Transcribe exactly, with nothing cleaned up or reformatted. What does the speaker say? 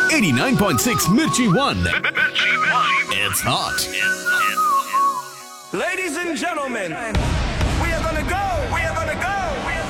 eighty-nine point six Mirchi One. It's hot. Ladies and gentlemen, we are gonna go, we are gonna go, we are